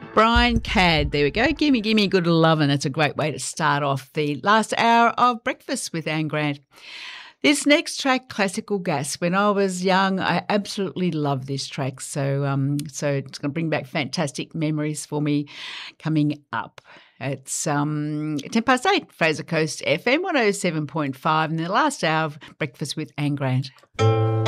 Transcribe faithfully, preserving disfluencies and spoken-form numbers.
Brian Cadd, there we go. Gimme, gimme good lovin'. It's a great way to start off the last hour of Breakfast with Anne Grant. This next track, Classical Gas. When I was young, I absolutely loved this track. So, um, so it's going to bring back fantastic memories for me coming up. It's um, ten past eight, Fraser Coast F M one oh seven point five, in the last hour of Breakfast with Anne Grant.